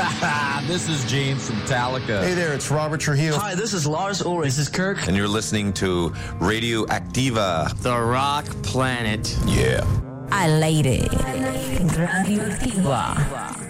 This is James from Metallica. Hey there, it's Robert Trujillo. Hi, this is Lars Ulrich. This is Kirk. And you're listening to Radio Activa. The Rock Planet. Yeah. Al aire. Radio Activa.